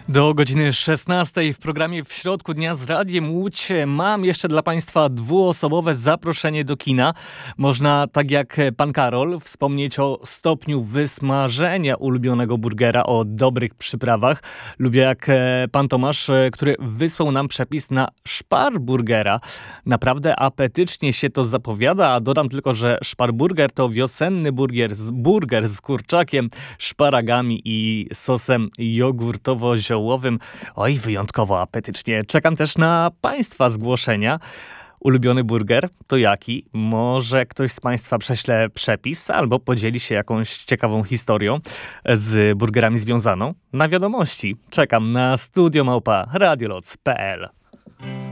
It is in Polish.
Do godziny 16 w programie W środku dnia z Radiem Łódź mam jeszcze dla Państwa dwuosobowe zaproszenie do kina. Można, tak jak pan Karol, wspomnieć o stopniu wysmażenia ulubionego burgera, o dobrych przyprawach. Lubię jak pan Tomasz, który wysłał nam przepis na szparburgera. Naprawdę apetycznie się to zapowiada, a dodam tylko, że szparburger to wiosenny burger z kurczakiem, szparagami i sosem jogurtowo-ziołowym. Oj, wyjątkowo apetycznie. Czekam też na Państwa zgłoszenia. Ulubiony burger to jaki? Może ktoś z Państwa prześle przepis albo podzieli się jakąś ciekawą historią z burgerami związaną? Na wiadomości czekam na studio@radioloc.pl.